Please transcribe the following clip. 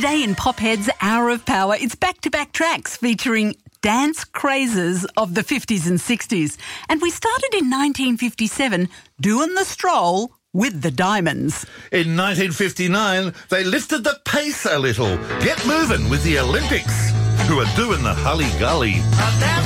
Today in Pophead's Hour of Power, it's back-to-back tracks featuring dance crazes of the 50s and 60s. And we started in 1957 doing the stroll with the Diamonds. In 1959, they lifted the pace a little. Get moving with the Olympics, who are doing the Hully Gully.